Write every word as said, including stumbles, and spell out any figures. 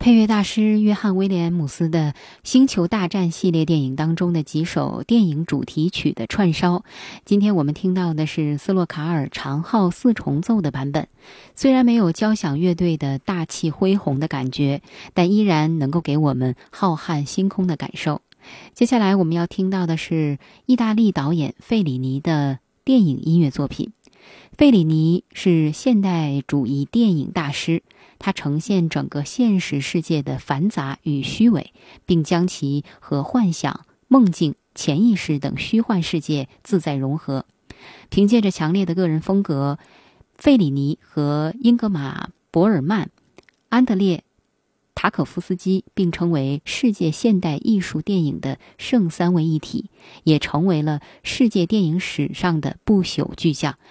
配乐大师约翰·威廉姆斯的《星球大战》系列电影当中的几首电影主题曲的串烧。今天我们听到的是斯洛卡尔长号四重奏的版本，虽然没有交响乐队的大气恢宏的感觉，但依然能够给我们浩瀚星空的感受。接下来我们要听到的是意大利导演费里尼的电影音乐作品。费里尼是现代主义电影大师，他呈现整个现实世界的繁杂与虚伪，并将其和幻想、梦境、潜意识等虚幻世界自在融合。凭借着强烈的个人风格，费里尼和英格玛·伯尔曼、安德烈·塔可夫斯基并称为世界现代艺术电影的圣三位一体，也成为了世界电影史上的不朽巨匠。